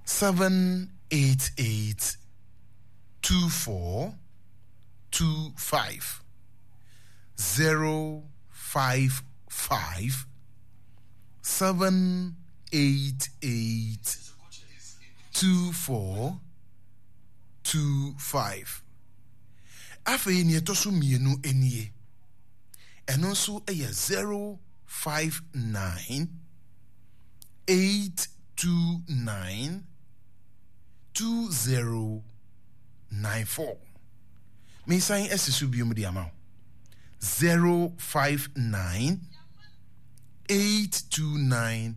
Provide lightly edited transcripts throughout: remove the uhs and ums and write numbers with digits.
788 2425 055 788 2425 Afe ni etoso mienu enie eno so eye 059 829 2094 me sign esisu biom di amount 059 829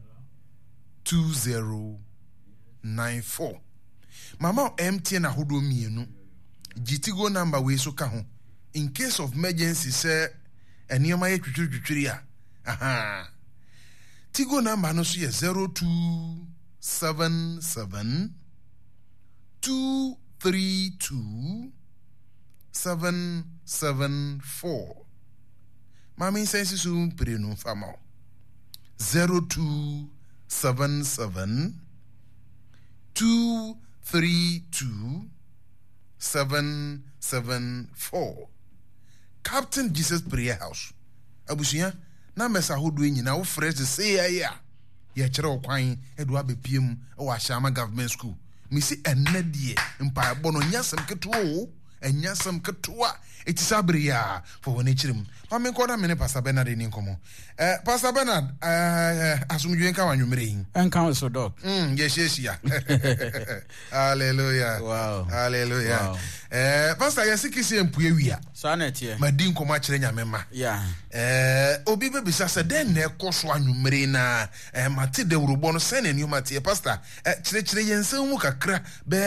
2094 mama MTN ahodo mienu GTGO number we so ka ho in case of emergency say enioma ye twitwitwiri a aha Tigo number no so ye 0277 232 774 Mami sensi su prenu fama 0277 232 774 Captain Jesus Prayer House abusuya na mesa hodo nyina wo fresh say ya ye kire okwan edo abepiem e wa Ashama Government School misi enadie mpa bono nyasem keto enyasem ketoa etisabria for woni chirim ma me koda me ne Pastor Bernard ni nkomo Pastor Bernard asumdwe nka wanwumere yin enka so doc yesheshia hallelujah wow hallelujah wow. Pastor yasikisi empue wia sanetie ma di nkomo akire nyamema yeah obi be bisa se den na ekoso anwumere na mate de wurubo no se na ni mate Pastor kire yensen mu kakra be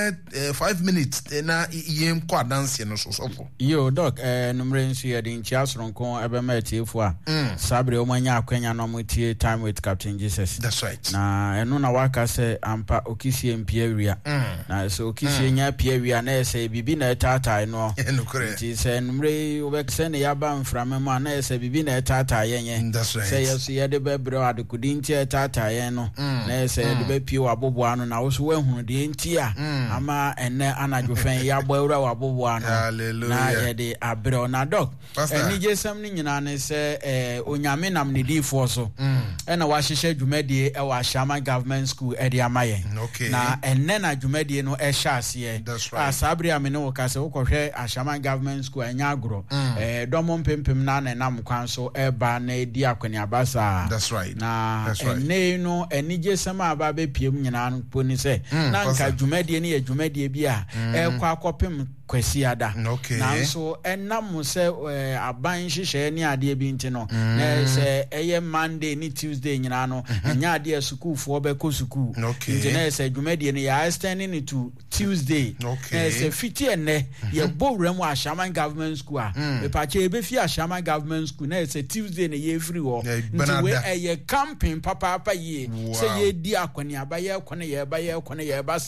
5 minutes na yem kwa dance no so yo doc numre nsu ye di nchi asronko ebe ma tiefo a sabre o manya akwanya no mutie time with Captain Jesus. That's right. Na eno na waka se ampa okisi empia wia na so okisi nya pia wia na ese bibi na etata no nti se numre obekse ne yaba mframa mu na ese bibi na etata yenye. That's right. Se yeso ye de bebre adekudi nti etata yen no na ese ye de be pie wabobo anu na wo so wahunu de nti a ama enne anadwofen ya gbawura wabobo anu. Hallelujah. Na ye de abre na doc eni jesam ni nyina ne se onyame nam ne di fo so na wa hyehyɛ dwumadie e wa Ashama Government School e de amaye na enne na dwumadie no e hya ase asabre ame ne wo ka se wo kɔhwɛ Ashama Government School anya agro domo mpempem na nam kwan so e ba na di akwani abasa. That's right. Na enne no eni jesam aba be piem nyina no poni se na nka dwumadie ne ye dwumadie bi a e kwa akɔpem kwasiada na so enam se aban hyehyɛ ne ade bi nti no na se eye Monday ni Tuesday nyina no nya ade school fo be ko school nti na se dwumadie ne ya extending it to Tuesday se fiti enne ye bowram wa Ashama Government School a be pa che be fi Ashama Government School na se Tuesday ne ye free wo nti we eye camping papa ye se ye di akwani abaye kone ye ba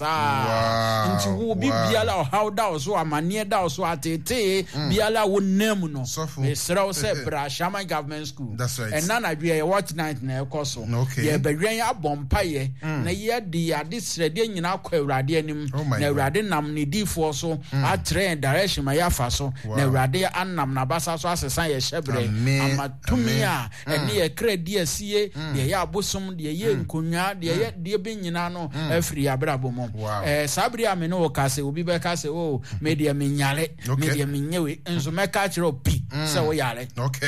sa nti wo bibiala o how da so amane da so atete biala wo name no me sraw se bra Ashama Government School and nana dwe ye watch night na ekoso ye bedwen ya bompa ye na ye di ade srede nyina akwa awurade anim na awurade nam ne difo so atre direction ma ya fa so na awurade annam na basa so asesa ye hyebre amatumi a ene ye kredi asie ye ya abosom de ye nkonwa de be nyina no afiri abrabo mo sabri amene o kase obi be kase o media menyale media menyewe enzo meka kire pi se wo yale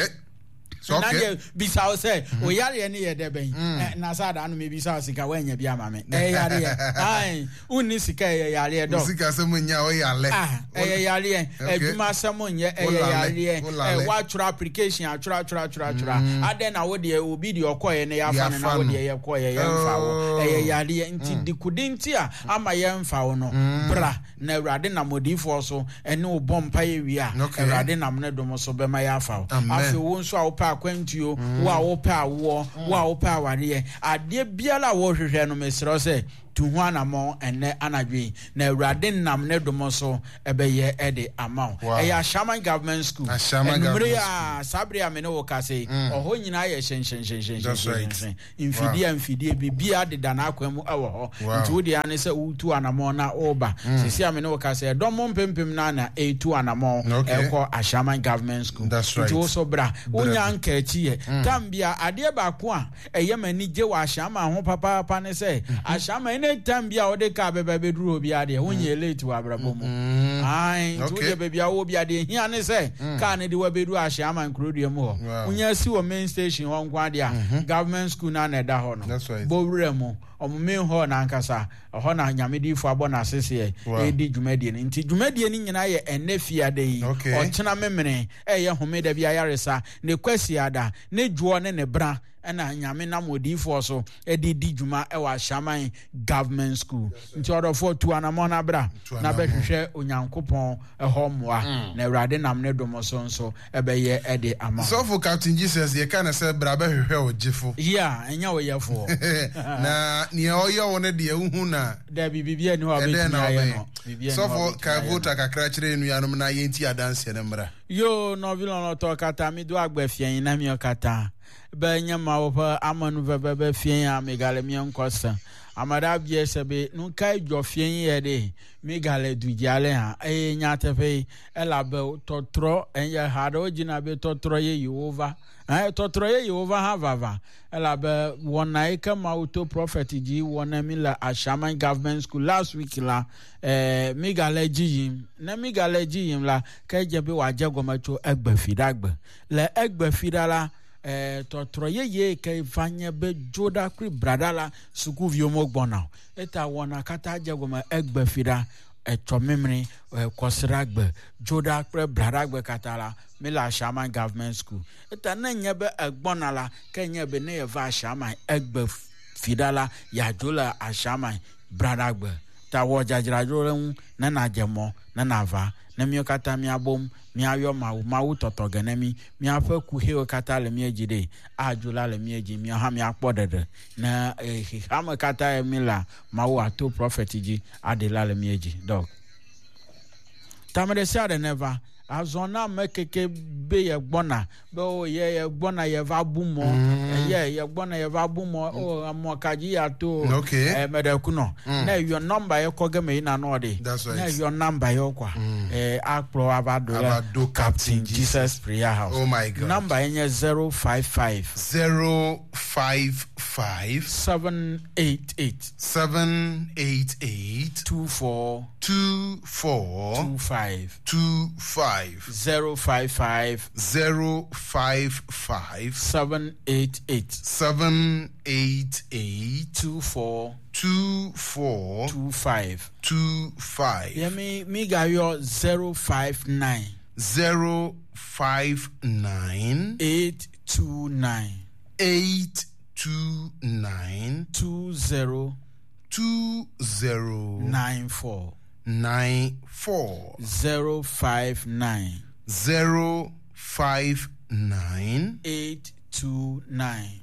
so okay bisa say o yare ne ye de ben na sada anu me bisa sika wanya bia ma me yare ai unni sika yare do sika se munya o yale yare adwuma se munye yare wa try application atura ade na wo de obi de okoye ne ya fa na wo de ye koye ye mfa wo yare nti dikudinti a ama ye mfa wo no bra na awurade na modifo so ene o bompa ye wi a awurade na mne dom so be ma ya fa wo afi wo nso a wo akwantuo wa wo pa wo wa wo pa aware ade biala wo hwehwe no mesro se to ho anamo ene anadwe na awurade nam ne dom so ebeye ede amount eya Ashaman government school enumere a sabre amene wo kase oho nyina ye hyen infidie bibia de dana akwam ewo ho nti wo de ane se utu anamo na oba sisi amene wo kase dom mpempem na etu anamo eko Ashaman government school nti wo so bra wonya anka achi tambia ade ba ko a eye mani je wa Ashaman ho papa ne se Ashaman ne tambia wo de ka beba beduru obi ade wonya late wa brabo mu ai to de bebia wo bi ade hia ne se ka ne de wa bedu Ashaman krodu mu ho wonya si wo main station ho nkwa ade a government school na da ho no bo wure mu omume ho na nkasa ho na nyamedifo abo na asese edi dwumadie nti dwumadie ni nyina ye enefiade yi ochena memene eye homeda bia yaresa ne kwasiada ne dwo ne ne bra ena nyame na modifo so edi di dwuma e wa Ashaman government school nti odofo tu anamo na bra na behwehwe onyankopon ho moa na awurade nam ne dom so nso ebeye ede ama so for Captain Jesus ye kana se bra behwehwe ogifo enya wo yefo na ni oyo wona de ehu na da bibia ni ho abetumi no so for ka vota kakra kire enu yanom na yenti adanse ne mra yo no vilo no to kata mi do agbafian na mi okata ba nyama wo pa amanu bebe fian amegale mi enkosa amada bie sebe nu kai jo fian ye de megale dujale ha nyatefe elabe totro enye hado jina be totro ye Yehova totro ye Yehova ha vava elabe wona ikama auto prophet ji wona mi la Ashaman government school last week la megale jiyim na megale jiyim la kai je be waje gomacho egbafidagbe le egbafidala totro ye ke vanye be joda kri bradala suku viomo gbona eta wona kata jagoma egbafida echomemre kosiragbe joda kri bradagbe katala mila Ashaman government school eta na nyebe egbona la kenye be ne va Ashaman egbafidala ya jola Ashaman bradagbe ta wo jajirajo na najemo na nava na mi okata mi abom mi ayo mawu totogenemi mi afa ku he okata le mi ejide ajula le mi eji mi ha mi akpodede na ha me kata emila mawu ato prophet ji adela le mi eji dog tamede sia de never azona mekeke be ye gbona be o ye gbona ye va bumo ye gbona ye va bumo o amokaji ato medakuno na your number ye kogeme ina no de na your number ye kwa akpro abado Captain Jesus Prayer House. Oh my God. Number ye 055 788 24 25 055 788 24 25 yeah me got your 059 829 20 94 059 829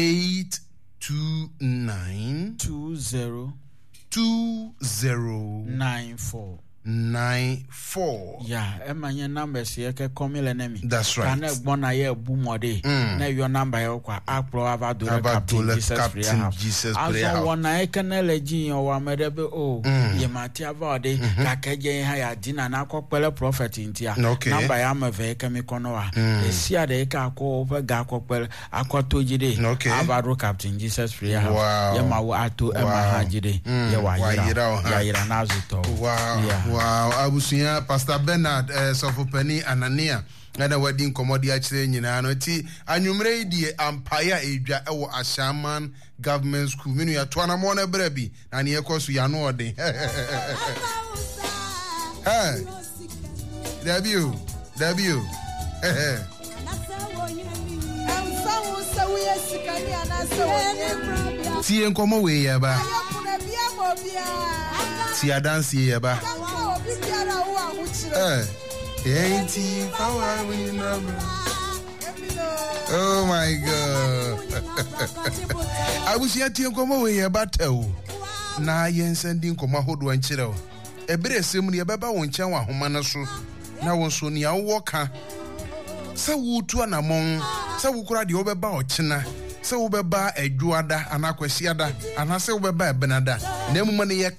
20 94 yeah emanye numbers ye ke komile nemi that's right kana gbona ye bumode na your number ye kwa akpro avado Captain Jesus Prayer House wona ekenele jin o wa medebe o ye mati avade kakeje ha ya dina na akopele prophet ntia number ya mave kemi kono wa esia de ka akọ pe ga akopele akotojide avado Captain Jesus Prayer House ye mawo ato ema hajide ye wa yira na azuto wow abusuya Pastor Bernard Sofopani Anania na wedding komodi akire nyina no ti anwumre die ampaya edwa ewo Ashaman government school menu ya to anamo na brabi na ne ekoso ya no ode hey debut ti enkomo we ya ba ti adansi ye ba oh my God. I was here to come away about na yɛnsɛndi nkɔmmɔ ahodoɔ nkyerɛ wo ɛberɛ ɛsɛm no yɛbɛba wo nkyɛn wɔ ahoma no so na wo nso nea wowɔ ka sɛ wotu anamɔn sɛ wokora deɛ wobɛba ɔkyena sɛ wobɛba adwoada anaa kwasiada anaa sɛ wobɛba ɛbenada na mmom no yɛ